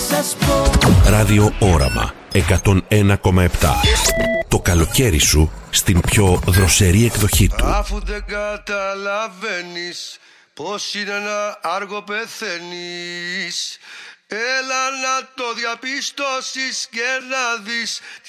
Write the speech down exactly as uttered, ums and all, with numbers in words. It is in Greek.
σας πω. Ράδιο Όραμα εκατόν ένα κόμμα επτά. Το καλοκαίρι σου στην πιο δροσερή εκδοχή του. Αφού δεν καταλαβαίνεις πως είναι ένα άργο πεθαίνεις, έλα να το διαπιστώσεις και να δεις